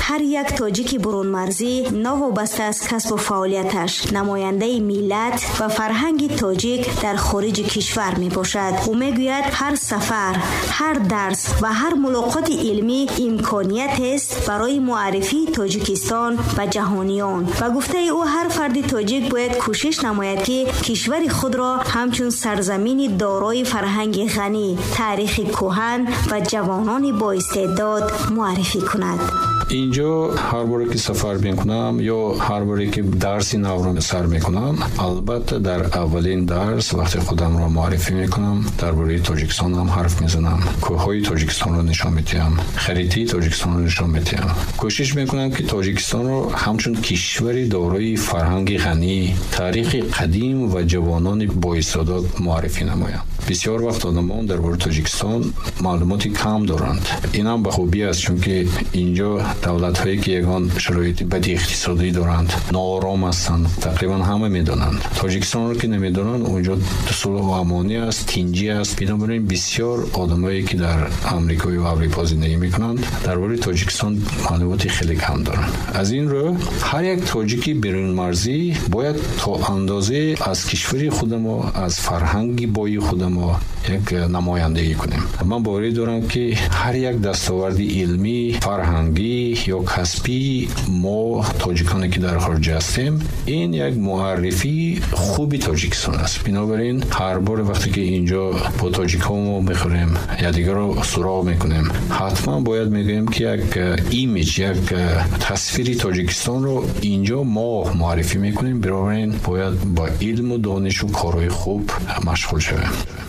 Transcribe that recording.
هر یک تاجیک برون مرزی نوابسته از کسب و فعالیتش نماینده ملت و فرهنگ تاجیک در خارج کشور می باشد. او می گوید هر سفر، هر درس و هر ملاقات علمی امکانیت است برای معرفی تاجیکستان و جهانیان و گفته او هر فرد تاجیک باید کوشش نماید که کشور خود را همچون سرزمین دارای فرهنگ غنی، تاریخ کهن و جوانان با استعداد معرفی کند. اینجا هر باره که سفر میکنم یا هر باره که درسی نو رو سر میکنم، البته در اولین درس وقتی خودم را معرفی میکنم درباره تاجیکستان هم حرف میزنم، کوههای تاجیکستان رو نشان میدم، خریطه تاجیکستان رو نشان میدم. کوشش میکنم که تاجیکستان رو همچون کشوری دارای فرهنگ غنی، تاریخ قدیم و جوانان با استعداد معرفی نمایم. بسیار وقت آدمان درباره تاجیکستان معلوماتی کم دارند. این هم به خوبی است، چون که اینجا دولت‌هایی که یگان شرایط بدی اقتصادی دارند، ناآرام هستند، تقریبا همه میدونند. تاجیکستان رو که نمیدونند، اونجا صلح و امانی است، تنجی است. بنابراین بسیار آدمایی که در آمریکا و اروپا زندگی میکنند درباره تاجیکستان معلوماتی خیلی کم دارند. از این رو هر یک تاجیکی بیرون مرزی باید تا اندازه از کشور خود ما، از فرهنگ بای خود ما یک نمایندگی کنیم. من باوری دارم که هر یک دستاورد علمی، فرهنگی یا کسبی ما تاجیکانی که در خارج هستیم، این یک معرفی خوبی تاجیکستان است. بنابراین هر بار وقتی که اینجا با تاجیکامو میخوریم یا دیگر رو سراغ میکنیم، حتما باید میگیم که یک ایمیج، یک تصویری تاجیکستان رو اینجا ما معرفی میکنیم. بنابراین باید با علم و دانش و کارهای خوب مشغول شویم.